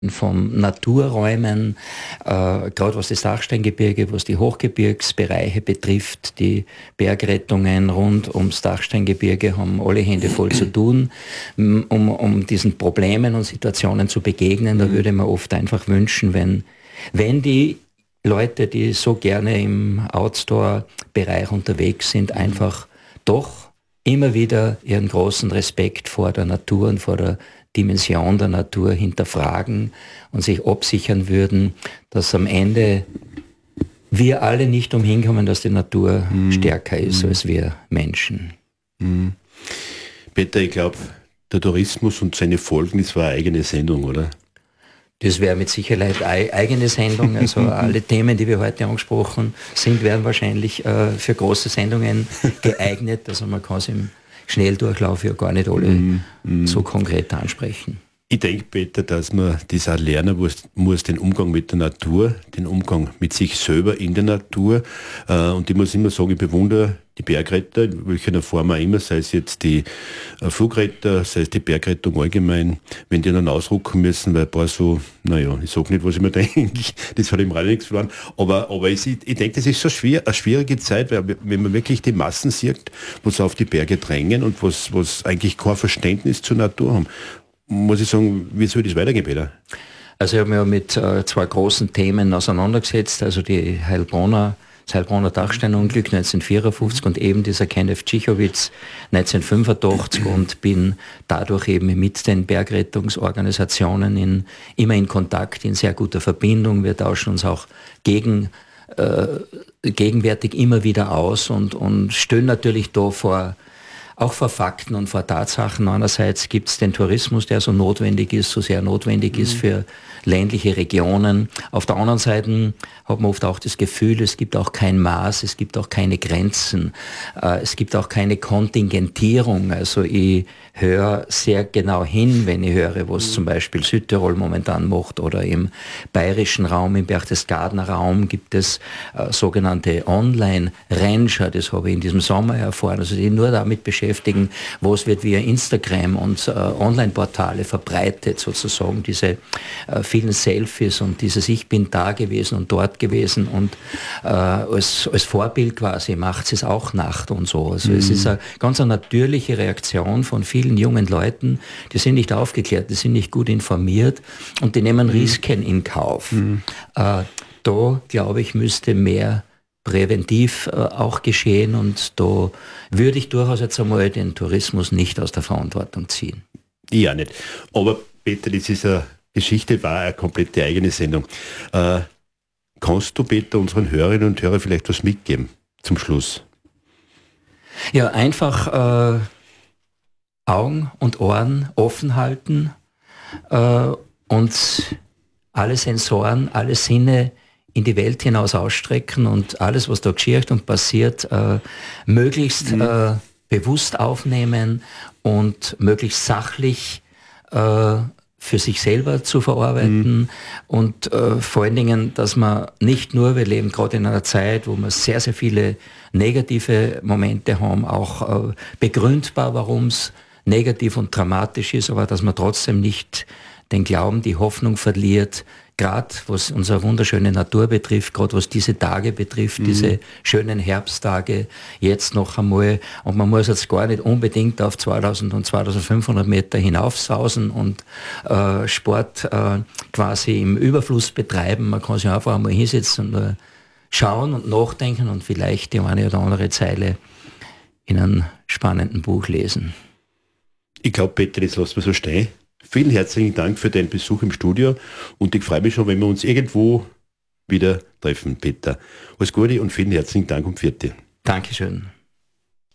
von Naturräumen, gerade was das Dachsteingebirge, was die Hochgebirgsbereiche betrifft, die Bergrettungen rund ums Dachsteingebirge haben alle Hände voll zu tun, um diesen Problemen und Situationen zu begegnen. Da würde man oft einfach wünschen, wenn die Leute, die so gerne im Outdoor-Bereich unterwegs sind, einfach doch immer wieder ihren großen Respekt vor der Natur und vor der Dimension der Natur hinterfragen und sich absichern würden, dass am Ende wir alle nicht umhin kommen, dass die Natur stärker ist als wir Menschen. Peter, ich glaube, der Tourismus und seine Folgen, das war eine eigene Sendung, oder? Das wäre mit Sicherheit eine eigene Sendung. Also alle Themen, die wir heute angesprochen sind, wären wahrscheinlich für große Sendungen geeignet. Also man kann es im Schnelldurchlauf ja gar nicht alle so konkret ansprechen. Ich denke, Peter, dass man das auch lernen muss, den Umgang mit der Natur, den Umgang mit sich selber in der Natur. Und ich muss immer sagen, ich bewundere die Bergretter, in welcher Form auch immer, sei es jetzt die Flugretter, sei es die Bergrettung allgemein, wenn die dann ausrücken müssen, weil ein paar so, naja, ich sage nicht, was ich mir denke, das hat im Radio nichts verloren, aber ich denke, das ist so schwer, eine schwierige Zeit, weil wenn man wirklich die Massen sieht, was auf die Berge drängen und was eigentlich kein Verständnis zur Natur haben, muss ich sagen, wie soll das weitergehen, Peter? Also ich habe mich ja mit zwei großen Themen auseinandergesetzt, also das Heilbronner Dachsteinunglück 1954 und eben dieser Kenneth Tschichovitz 1985 und bin dadurch eben mit den Bergrettungsorganisationen immer in Kontakt, in sehr guter Verbindung. Wir tauschen uns auch gegenwärtig immer wieder aus und stehen natürlich da auch vor Fakten und vor Tatsachen. Einerseits gibt es den Tourismus, der so sehr notwendig ist für ländliche Regionen. Auf der anderen Seite hat man oft auch das Gefühl, es gibt auch kein Maß, es gibt auch keine Grenzen, es gibt auch keine Kontingentierung. Also ich höre sehr genau hin, wenn ich höre, was zum Beispiel Südtirol momentan macht oder im bayerischen Raum, im Berchtesgadener Raum gibt es sogenannte Online-Ranger, das habe ich in diesem Sommer erfahren, also die nur damit beschäftigen, was wird via Instagram und Online-Portale verbreitet, sozusagen diese vielen Selfies und dieses Ich bin da gewesen und dort gewesen und als Vorbild quasi macht es auch Nacht und so. Also es ist eine ganz natürliche Reaktion von vielen jungen Leuten, die sind nicht aufgeklärt, die sind nicht gut informiert und die nehmen Risiken in Kauf. Da, glaube ich, müsste mehr präventiv auch geschehen und da würde ich durchaus jetzt einmal den Tourismus nicht aus der Verantwortung ziehen. Ja, nicht. Aber Peter, das ist eine Geschichte, war eine komplette eigene Sendung. Kannst du, Peter, unseren Hörerinnen und Hörern vielleicht was mitgeben zum Schluss? Ja, einfach Augen und Ohren offen halten und alle Sensoren, alle Sinne in die Welt hinaus ausstrecken und alles, was da geschieht und passiert, möglichst bewusst aufnehmen und möglichst sachlich für sich selber zu verarbeiten und vor allen Dingen, dass man nicht nur, wir leben gerade in einer Zeit, wo wir sehr, sehr viele negative Momente haben, auch begründbar, warum es negativ und dramatisch ist, aber dass man trotzdem nicht den Glauben, die Hoffnung verliert, gerade was unsere wunderschöne Natur betrifft, gerade was diese Tage betrifft, diese schönen Herbsttage, jetzt noch einmal, und man muss jetzt gar nicht unbedingt auf 2000 und 2500 Meter hinaufsausen und Sport quasi im Überfluss betreiben, man kann sich einfach einmal hinsetzen und nur schauen und nachdenken und vielleicht die eine oder andere Zeile in einem spannenden Buch lesen. Ich glaube, Peter, das lassen wir so stehen. Vielen herzlichen Dank für deinen Besuch im Studio und ich freue mich schon, wenn wir uns irgendwo wieder treffen, Peter. Alles Gute und vielen herzlichen Dank und Vierte. Dankeschön.